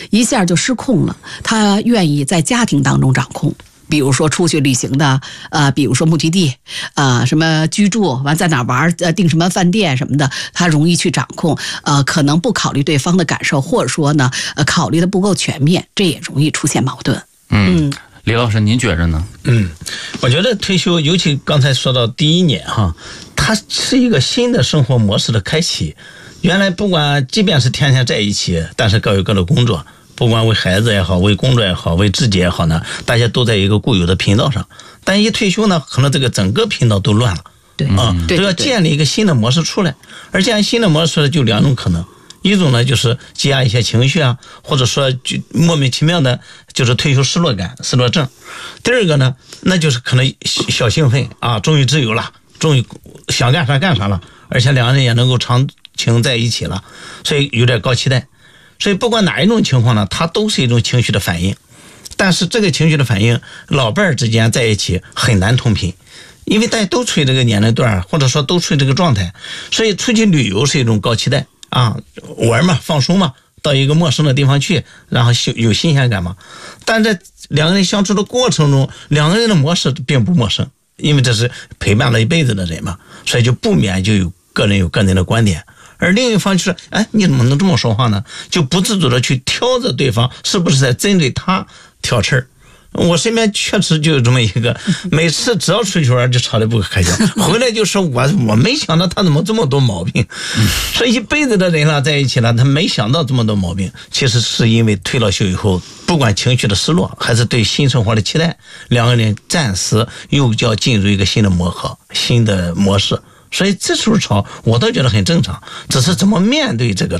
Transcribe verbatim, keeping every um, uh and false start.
一下就失控了，他愿意在家庭当中掌控。比如说出去旅行的，呃，比如说目的地，呃，什么居住完在哪玩，呃，订什么饭店什么的，他容易去掌控，呃，可能不考虑对方的感受，或者说呢，呃，考虑的不够全面，这也容易出现矛盾。 嗯，李老师，您觉着呢？ 嗯，我觉得退休，尤其刚才说到第一年哈，它是一个新的生活模式的开启。原来不管即便是天天在一起，但是各有各的工作。不管为孩子也好，为工作也好，为自己也好呢，大家都在一个固有的频道上。但一退休呢，可能这个整个频道都乱了。 对啊， 对， 都要建立一个新的模式出来。而这样新的模式呢，就两种可能，一种呢就是积压一些情绪啊，或者说就莫名其妙的，就是退休失落感、失落症。第二个呢，那就是可能小兴奋啊，终于自由了，终于想干啥干啥了，而且两个人也能够长情在一起了，所以有点高期待。所以不管哪一种情况呢，它都是一种情绪的反应。但是这个情绪的反应，老伴儿之间在一起很难同频，因为大家都处于这个年龄段，或者说都处于这个状态，所以出去旅游是一种高期待啊，玩嘛，放松嘛，到一个陌生的地方去，然后有新鲜感嘛。但在两个人相处的过程中，两个人的模式并不陌生，因为这是陪伴了一辈子的人嘛，所以就不免就有个人有个人的观点。而另一方就是，哎，你怎么能这么说话呢？就不自主的去挑着对方是不是在针对他挑刺儿。我身边确实就有这么一个，每次只要出去玩就吵得不可开交，回来就说我我没想到他怎么这么多毛病。所以一辈子的人了在一起了，他没想到这么多毛病，其实是因为退了休以后，不管情绪的失落还是对新生活的期待，两个人暂时又要进入一个新的磨合、新的模式。所以这时候吵，我倒觉得很正常，只是怎么面对这个